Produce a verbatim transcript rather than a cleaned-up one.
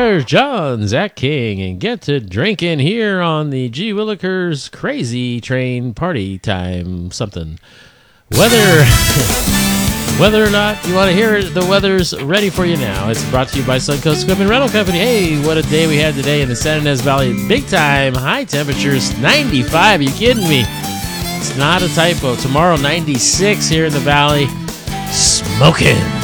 there's John, Zach King, and get to drinking here on the G. Willikers Crazy Train Party Time something. Whether whether or not you want to hear it, the weather's ready for you now. It's brought to you by Suncoast Equipment Rental Company. Hey, what a day we had today in the San Ynez Valley. Big time, high temperatures, ninety-five. Are you kidding me? It's not a typo. Tomorrow, ninety-six here in the valley. Smoking.